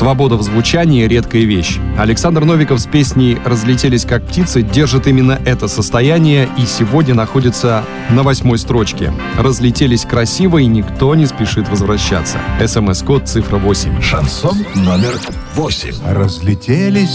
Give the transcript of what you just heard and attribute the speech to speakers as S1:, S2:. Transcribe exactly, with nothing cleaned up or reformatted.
S1: Свобода в звучании — редкая вещь. Александр Новиков с песней «Разлетелись как птицы» держит именно это состояние и сегодня находится на восьмой строчке. «Разлетелись красиво, и никто не спешит возвращаться». СМС-код цифра восемь.
S2: Шансон номер восемь.
S3: Разлетелись